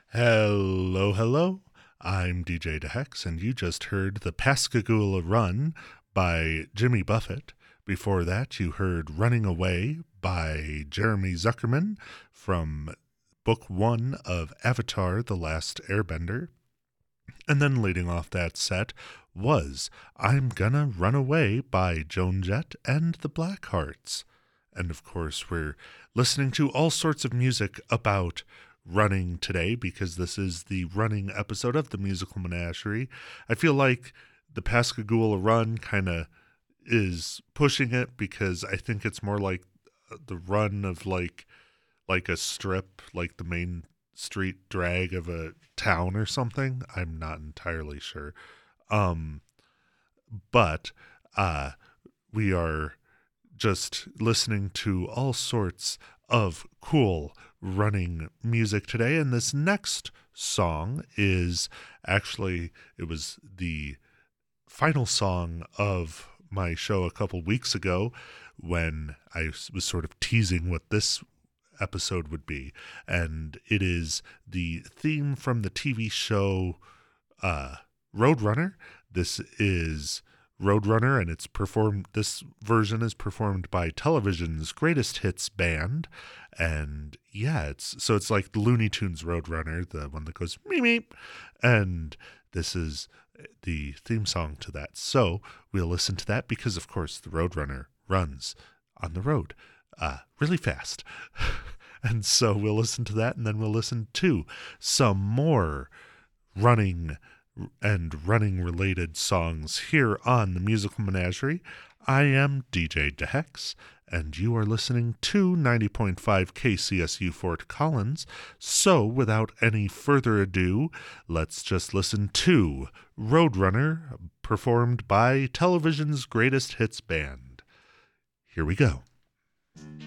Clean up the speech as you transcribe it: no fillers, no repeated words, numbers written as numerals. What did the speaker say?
Hello, hello. I'm DJ DeHex, and you just heard The Pascagoula Run by Jimmy Buffett. Before that, you heard Running Away by Jeremy Zuckerman from Book 1 of Avatar The Last Airbender. And then leading off that set was I'm Gonna Run Away by Joan Jett and the Blackhearts. And of course, we're listening to all sorts of music about running today because this is the running episode of the Musical Menagerie. I feel like the Pascagoula Run kind of is pushing it because I think it's more like the run of like a strip, like the main street drag of a town or something. I'm not entirely sure. But we are just listening to all sorts of cool running music today. And this next song is actually, it was the final song of my show a couple weeks ago when I was sort of teasing what this episode would be. And it is the theme from the TV show Roadrunner. This is Roadrunner, and this version is performed by television's greatest hits band. And yeah, it's like the Looney Tunes Roadrunner, the one that goes meep meep, and this is the theme song to that. So we'll listen to that because, of course, the Roadrunner runs on the road really fast. And so we'll listen to that, and then we'll listen to some more running related songs here on the Musical Menagerie. I am DJ DeHex, and you are listening to 90.5 KCSU Fort Collins. So without any further ado, let's just listen to Roadrunner, performed by television's greatest hits band. Here we go.